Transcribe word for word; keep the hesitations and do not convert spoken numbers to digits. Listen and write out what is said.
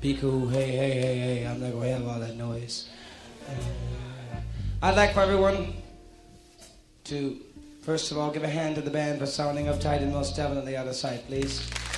be cool, hey, hey, hey, hey, I'm not going to have all that noise. Uh, I'd like for everyone to, first of all, give a hand to the band for sounding uptight and most definitely out of sight, please.